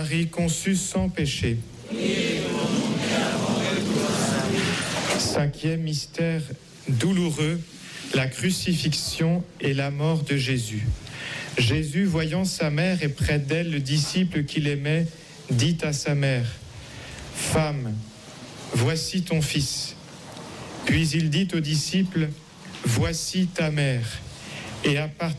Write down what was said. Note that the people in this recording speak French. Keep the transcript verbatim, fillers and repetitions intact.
Marie conçue sans péché. Cinquième mystère douloureux, la crucifixion et la mort de Jésus. Jésus, voyant sa mère et près d'elle le disciple qu'il aimait, dit à sa mère, « Femme, voici ton fils. » Puis il dit au disciple, « Voici ta mère. » Et à partir